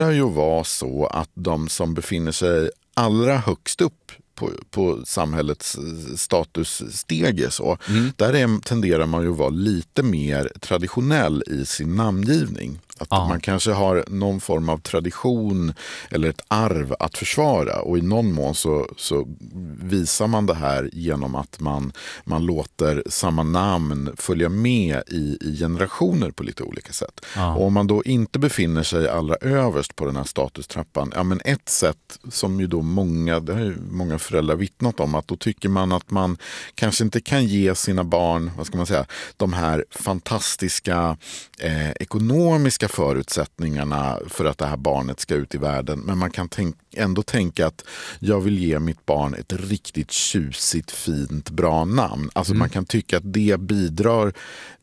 ju vara så att de som befinner sig allra högst upp på samhällets statusstege där tenderar man ju att vara lite mer traditionell i sin namngivning. Att man kanske har någon form av tradition eller ett arv att försvara, och i någon mån så visar man det här genom att man låter samma namn följa med i generationer på lite olika sätt. Och om man då inte befinner sig allra överst på den här statustrappan, men ett sätt som ju då det har ju många föräldrar vittnat om, att då tycker man att man kanske inte kan ge sina barn, vad ska man säga, de här fantastiska ekonomiska förutsättningarna för att det här barnet ska ut i världen, men man kan ändå tänka att jag vill ge mitt barn ett riktigt tjusigt, fint, bra namn. Alltså man kan tycka att det bidrar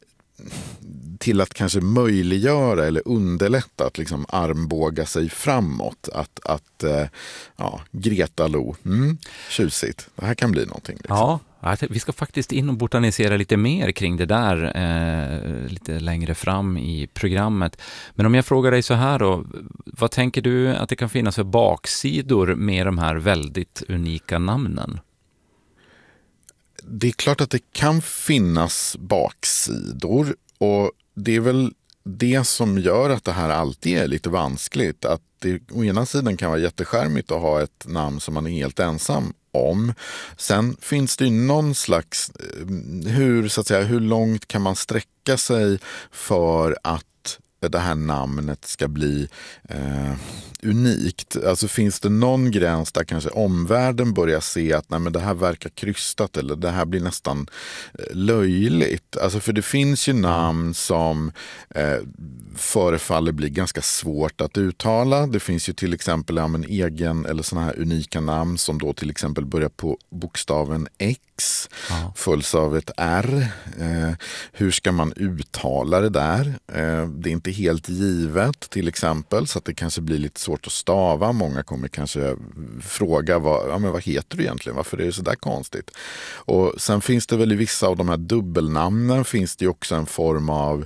till att kanske möjliggöra eller underlätta att liksom armbåga sig framåt. Att Greta Lo, tjusigt. Det här kan bli någonting. Liksom. Ja, vi ska faktiskt in och botanisera lite mer kring det där lite längre fram i programmet. Men om jag frågar dig så här då, vad tänker du att det kan finnas för baksidor med de här väldigt unika namnen? Det är klart att det kan finnas baksidor, och det är väl det som gör att det här alltid är lite vanskligt. Att det å ena sidan kan vara jätteskärmigt att ha ett namn som man är helt om. Sen finns det ju någon slags, hur långt kan man sträcka sig för att det här namnet ska bli unikt. Alltså finns det någon gräns där kanske omvärlden börjar se att nej, men det här verkar krystat eller det här blir nästan löjligt. Alltså för det finns ju namn som förefaller bli ganska svårt att uttala. Det finns ju till exempel egen eller såna här unika namn som då till exempel börjar på bokstaven X följs av ett R. Hur ska man uttala det där? Det är inte helt givet till exempel, så att det kanske blir lite svårt att stava. Många kommer kanske fråga vad heter du egentligen? Varför är det så där konstigt? Och sen finns det väl i vissa av de här dubbelnamnen finns det ju också en form av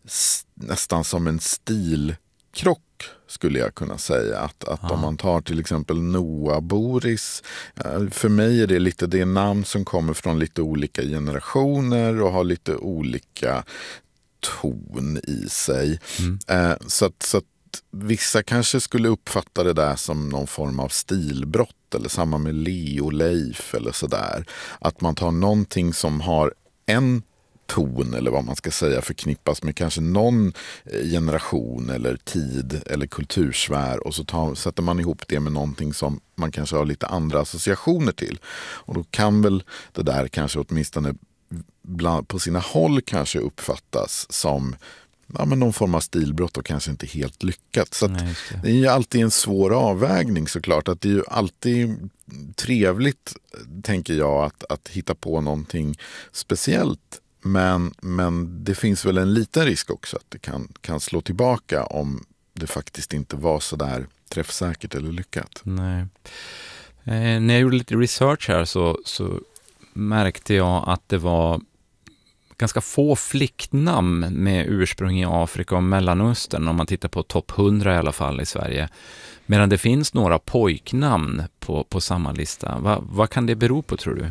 nästan som en stilkrock, skulle jag kunna säga. Att om man tar till exempel Noah Boris, för mig är det lite det namn som kommer från lite olika generationer och har lite olika ton i sig. Så att vissa kanske skulle uppfatta det där som någon form av stilbrott, eller samma med Leo, Leif eller sådär. Att man tar någonting som har en ton eller vad man ska säga förknippas med kanske någon generation eller tid eller kultursfär, och så sätter man ihop det med någonting som man kanske har lite andra associationer till. Och då kan väl det där kanske åtminstone på sina håll kanske uppfattas som någon form av stilbrott och kanske inte helt lyckat. Så det är ju alltid en svår avvägning såklart. Att det är ju alltid trevligt, tänker jag, att hitta på någonting speciellt. Men det finns väl en liten risk också att det kan slå tillbaka om det faktiskt inte var så där träffsäkert eller lyckat. Nej. När jag gjorde lite research här så märkte jag att det var ganska få flicknamn med ursprung i Afrika och Mellanöstern, om man tittar på topp 100 i alla fall i Sverige. Medan det finns några pojknamn på samma lista. Vad kan det bero på, tror du?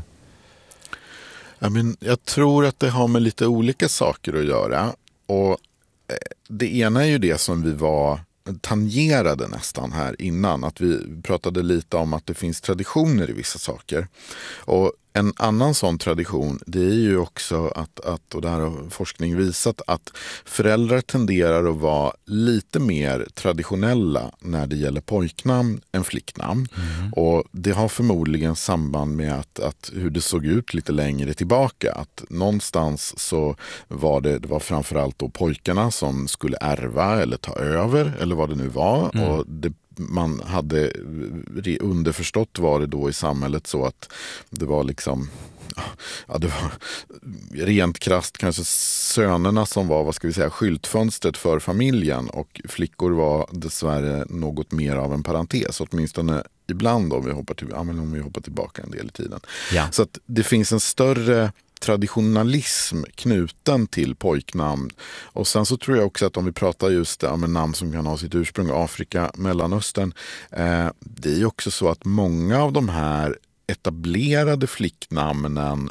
Jag tror att det har med lite olika saker att göra. Och det ena är ju det som vi tangerade nästan här innan. Att vi pratade lite om att det finns traditioner i vissa saker. Och en annan sån tradition, det är ju också att och det här har forskning visat, att föräldrar tenderar att vara lite mer traditionella när det gäller pojknamn än flicknamn. Och det har förmodligen samband med att hur det såg ut lite längre tillbaka. Att någonstans så var det var framförallt då pojkarna som skulle ärva eller ta över, eller vad det nu var. Och man hade underförstått var det då i samhället så att det var liksom det var rent krasst kanske sönerna som var, vad ska vi säga, skyltfönstret för familjen, och flickor var dessvärre något mer av en parentes, åtminstone ibland om vi hoppar tillbaka en del i tiden. Så att det finns en större traditionalism knuten till pojknamn. Och sen så tror jag också att om vi pratar just om namn som kan ha sitt ursprung i Afrika, Mellanöstern, det är ju också så att många av de här etablerade flicknamnen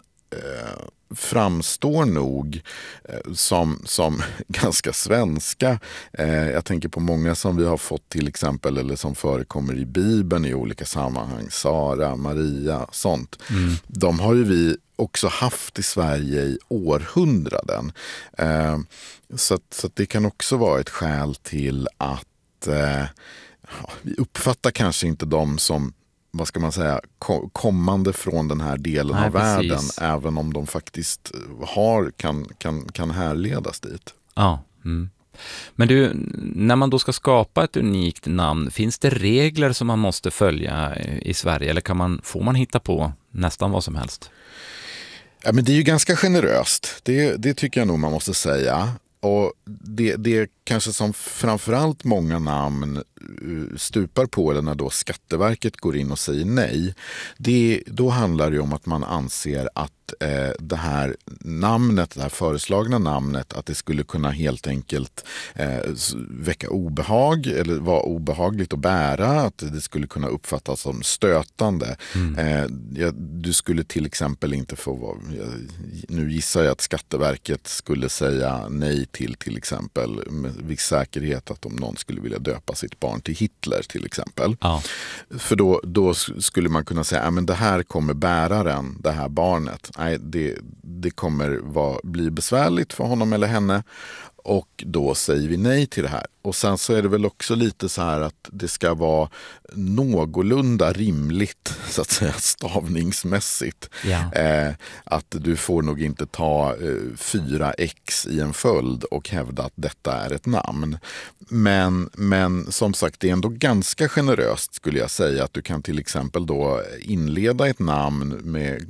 framstår nog som ganska svenska. Jag tänker på många som vi har fått till exempel, eller som förekommer i Bibeln i olika sammanhang. Sara, Maria, sånt. De har ju vi också haft i Sverige i århundraden. Så att det kan också vara ett skäl till att vi uppfattar kanske inte dem som, vad ska man säga, kommande från den här delen av världen, även om de faktiskt kan härledas dit. Ja. Men du, när man då ska skapa ett unikt namn, finns det regler som man måste följa i Sverige, eller får man hitta på nästan vad som helst? Ja, men det är ju ganska generöst. Det tycker jag nog man måste säga. Och det kanske som framförallt många namn stupar på, eller när då Skatteverket går in och säger nej, då handlar det om att man anser att det här namnet, det här föreslagna namnet, att det skulle kunna helt enkelt väcka obehag eller vara obehagligt att bära, att det skulle kunna uppfattas som stötande. Du skulle till exempel inte få vara, nu gissar jag att Skatteverket skulle säga nej till exempel med viss säkerhet att om någon skulle vilja döpa sitt barn till Hitler till exempel. Ja. För då skulle man kunna säga men det här kommer bäraren, det här barnet. Nej, det kommer bli besvärligt för honom eller henne, och då säger vi nej till det här. Och sen så är det väl också lite så här att det ska vara någorlunda rimligt, så att säga, stavningsmässigt. Ja. Att du får nog inte ta 4x i en följd och hävda att detta är ett namn. Men som sagt, det är ändå ganska generöst, skulle jag säga, att du kan till exempel då inleda ett namn med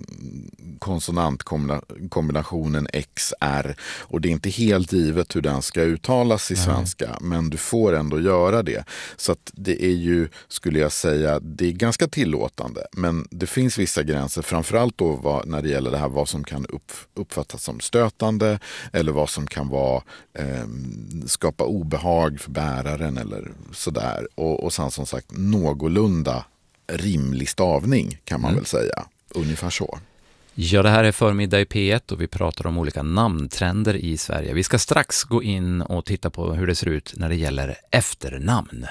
konsonantkombinationen XR, och det är inte helt givet hur den ska uttalas i svenska, men du får ändå göra det. Så att det är ju, skulle jag säga, det är ganska tillåtande, men det finns vissa gränser, framförallt då när det gäller det här vad som kan uppfattas som stötande, eller vad som kan vara skapa obehag för bäraren eller sådär. Och sen som sagt någorlunda rimlig stavning kan man väl säga, ungefär så. Ja, det här är Förmiddag i P1 och vi pratar om olika namntrender i Sverige. Vi ska strax gå in och titta på hur det ser ut när det gäller efternamn.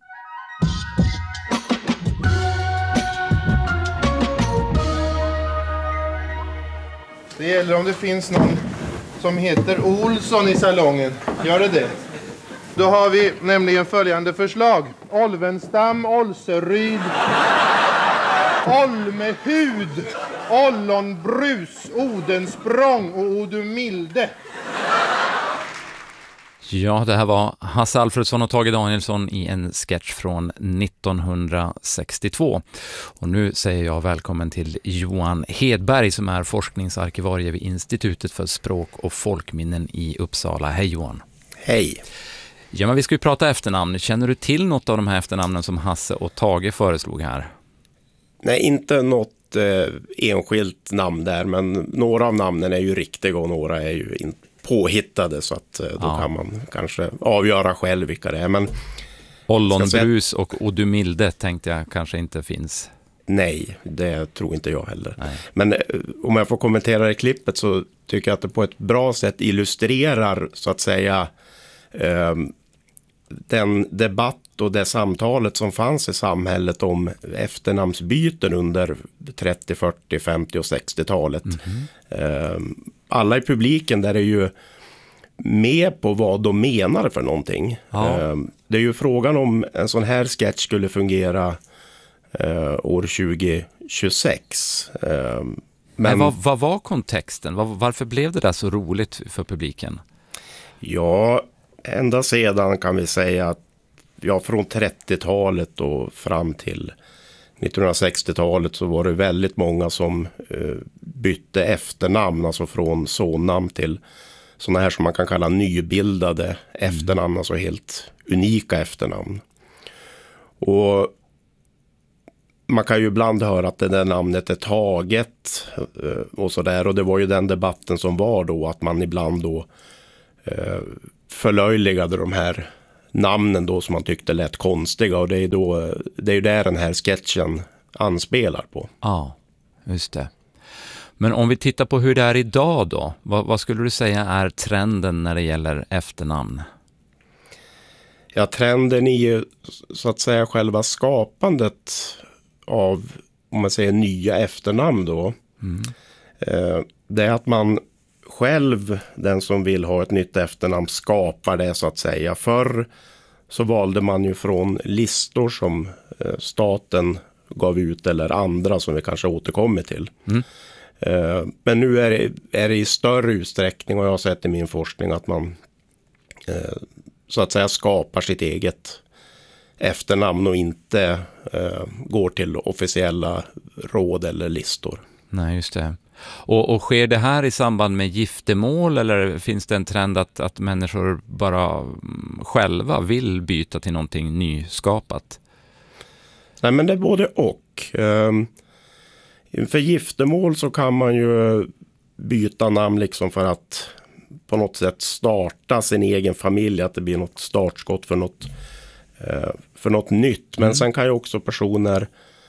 Det gäller om det finns någon som heter Olsson i salongen. Gör det? Då har vi nämligen följande förslag. Olvenstam, Olseryd, Olmehud, Ollonbrus, Odensprång och Odumilde. Ja, det här var Hasse Alfredsson och Tage Danielsson i en sketch från 1962. Och nu säger jag välkommen till Johan Hedberg som är forskningsarkivarie vid Institutet för språk och folkminnen i Uppsala. Hej Johan. Hej. Ja, men vi ska ju prata efternamn. Känner du till något av de här efternamnen som Hasse och Tage föreslog här? Nej, inte något enskilt namn där, men några av namnen är ju riktiga och några är ju påhittade, så att då kan man kanske avgöra själv vilka det är. Men Ollonbrus och Odumilde tänkte jag kanske inte finns. Nej, det tror inte jag heller. Nej. Men om jag får kommentera det klippet, så tycker jag att det på ett bra sätt illustrerar, så att säga, den debatt och det samtalet som fanns i samhället om efternamnsbyten under 30, 40, 50 och 60-talet. Alla i publiken där är ju med på vad de menar för någonting. Ja. Det är ju frågan om en sån här sketch skulle fungera år 2026. Men vad var kontexten? Varför blev det där så roligt för publiken? Ja, ända sedan kan vi säga att från 30-talet och fram till 1960-talet så var det väldigt många som bytte efternamn, alltså från sonnamn till sådana här som man kan kalla nybildade efternamn, alltså helt unika efternamn. Och man kan ju ibland höra att det där namnet är taget och sådär. Och det var ju den debatten som var då, att man ibland då förlöjligade de här namnen då som man tyckte lät konstiga. Och det är ju där den här sketchen anspelar på. Ja, just det. Men om vi tittar på hur det är idag då, vad skulle du säga är trenden när det gäller efternamn? Ja, trenden är ju så att säga själva skapandet av, om man säger, nya efternamn då. Det är att man själv, den som vill ha ett nytt efternamn, skapar det så att säga. Förr så valde man ju från listor som staten gav ut eller andra som vi kanske återkommer till. Men nu är det i större utsträckning, och jag har sett i min forskning, att man så att säga skapar sitt eget efternamn och inte går till officiella råd eller listor. Nej, just det. Och sker det här i samband med giftermål, eller finns det en trend att människor bara själva vill byta till någonting nyskapat? Nej, men det är både och. För giftermål så kan man ju byta namn liksom för att på något sätt starta sin egen familj, att det blir något startskott för något nytt. Men sen kan ju också personer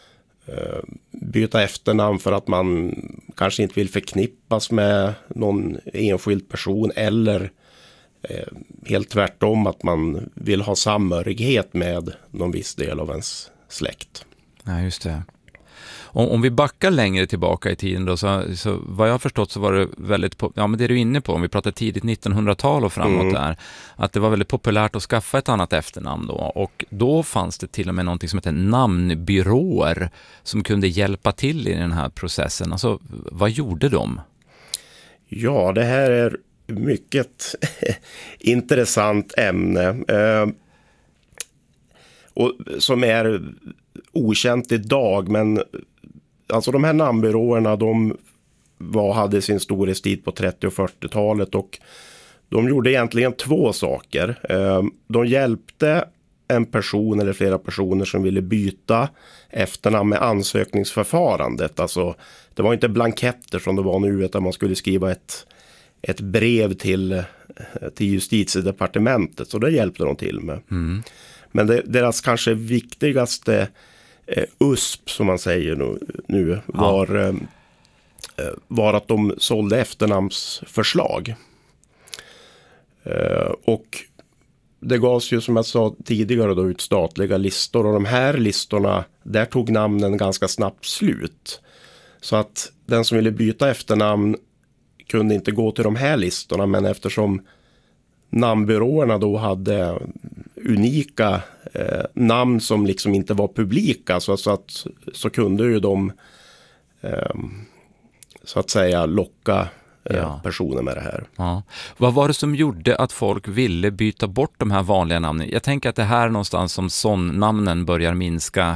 byta efternamn för att man kanske inte vill förknippas med någon enskild person, eller helt tvärtom, att man vill ha samhörighet med någon viss del av ens släkt. Ja, just det. Om vi backar längre tillbaka i tiden då, så vad jag har förstått så var det väldigt, men det är du inne på, om vi pratar tidigt 1900-tal och framåt där, att det var väldigt populärt att skaffa ett annat efternamn då, och då fanns det till och med någonting som heter namnbyråer som kunde hjälpa till i den här processen. Alltså, vad gjorde de? Ja, det här är mycket intressant ämne och som är okänt idag, men alltså de här namnbyråerna, de hade sin storhetstid på 30- och 40-talet, och de gjorde egentligen två saker. De hjälpte en person eller flera personer som ville byta efternamn med ansökningsförfarandet. Alltså, det var inte blanketter som det var nu, utan man skulle skriva ett brev till justitiedepartementet, så det hjälpte de till med. Men deras kanske viktigaste USP, som man säger nu var att de sålde efternamnsförslag. Och det gavs ju, som jag sa tidigare, då ut statliga listor, och de här listorna, där tog namnen ganska snabbt slut. Så att den som ville byta efternamn kunde inte gå till de här listorna, men eftersom namnbyråerna då hade unika namn som liksom inte var publika, så kunde ju de så att säga locka personer med det här. Ja. Vad var det som gjorde att folk ville byta bort de här vanliga namnen? Jag tänker att det här någonstans som namnen börjar minska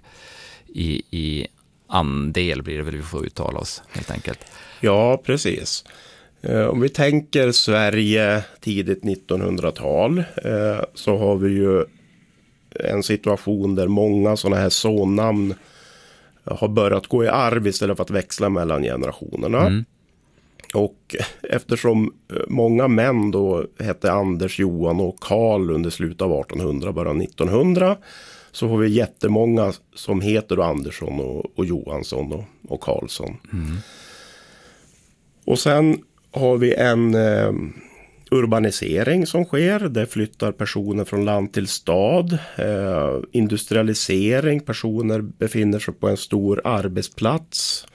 i andel, blir det väl vi får uttala oss helt enkelt. Ja, precis. Om vi tänker Sverige tidigt 1900-tal så har vi ju en situation där många sådana här sonnamn har börjat gå i arv istället för att växla mellan generationerna. Och eftersom många män då hette Anders, Johan och Karl under slutet av 1800, början 1900, så får vi jättemånga som heter då Andersson och Johansson och Karlsson. Och sen har vi en urbanisering som sker. Det flyttar personer från land till stad. Industrialisering. Personer befinner sig på en stor arbetsplats.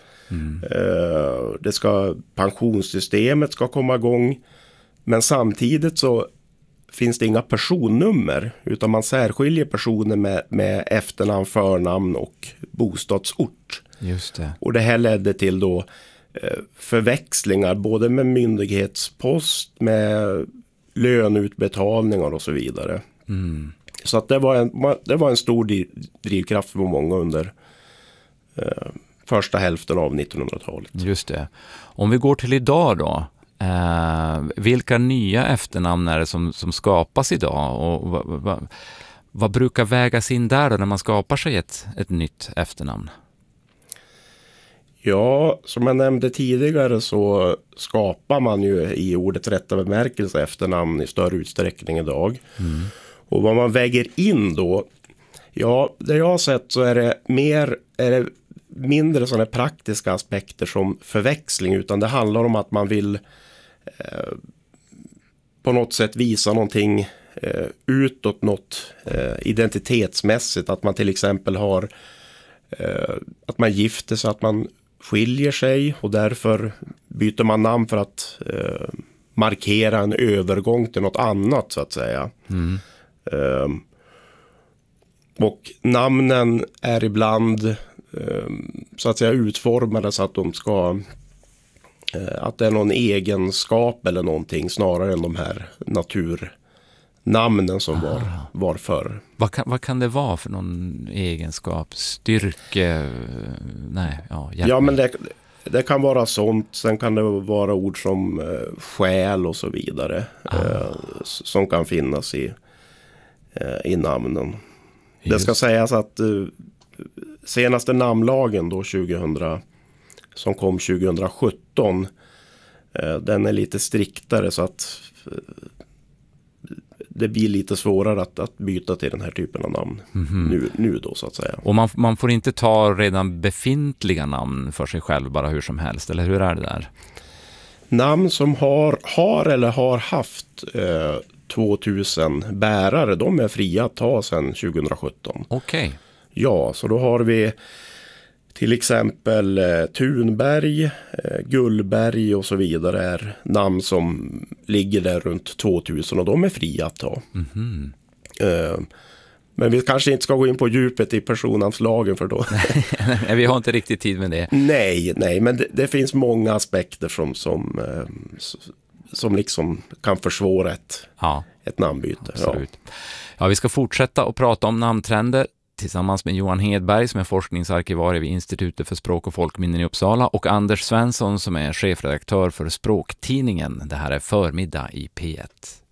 Pensionssystemet ska komma igång. Men samtidigt så finns det inga personnummer, utan man särskiljer personer med efternamn, förnamn och bostadsort. Just det. Och det här ledde till då förväxlingar både med myndighetspost, med löneutbetalningar och så vidare. Så att det var en stor drivkraft för många under första hälften av 1900-talet. Just det. Om vi går till idag då, vilka nya efternamn är det som skapas idag, och Vad brukar vägas in där då när man skapar sig ett nytt efternamn? Ja, som jag nämnde tidigare så skapar man ju i ordets rätta bemärkelse efternamn i större utsträckning idag. Och vad man väger in då, ja, det jag har sett så är det mindre sådana praktiska aspekter som förväxling, utan det handlar om att man vill på något sätt visa någonting utåt, något identitetsmässigt, att man till exempel har att man gifter sig, att man skiljer sig och därför byter man namn för att markera en övergång till något annat så att säga. Och namnen är ibland så att säga utformade så att de ska att det är någon egenskap eller någonting snarare än de här naturnamnen som var förr. Vad kan det vara för någon egenskap? Styrke? Nej, ja, men det kan vara sånt. Sen kan det vara ord som själ och så vidare som kan finnas i namnen. Just. Det ska sägas att senaste namnlagen då som kom 2017, den är lite striktare så att det blir lite svårare att byta till den här typen av namn nu då så att säga. Och man får inte ta redan befintliga namn för sig själv bara hur som helst, eller hur är det där? Namn som har eller har haft 2000 bärare, de är fria att ta sedan 2017. Okej. Ja, så då har vi till exempel Thunberg, Gullberg och så vidare är namn som ligger där runt 2000 och de är fria att ta. Men vi kanske inte ska gå in på djupet i personnamnslagen för då. Nej, vi har inte riktigt tid med det. Nej, men det finns många aspekter som liksom kan försvåra ett namnbyte. Absolut. Ja, vi ska fortsätta att prata om namntrender tillsammans med Johan Hedberg som är forskningsarkivarie vid Institutet för språk- och folkminnen i Uppsala och Anders Svensson som är chefredaktör för Språktidningen. Det här är Förmiddag i P1.